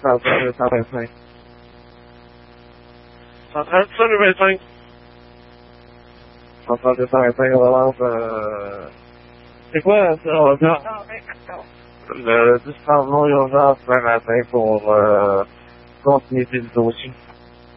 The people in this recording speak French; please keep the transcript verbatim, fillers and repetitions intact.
cent deux cent vingt-cinq. cent trente, cent vingt-cinq. cent trente, deux cent vingt-cinq, on relance, euh... C'est quoi, ça, on va dire? Le dix trente non urgence ce matin pour, euh, continuité du dossier.